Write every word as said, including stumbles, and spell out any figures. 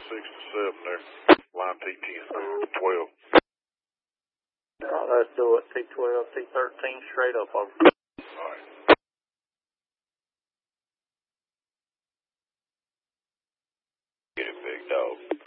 six to seven there. Line T ten, twelve. All right, let's do it. T twelve, T thirteen, straight up over. All right. Get it, big dog.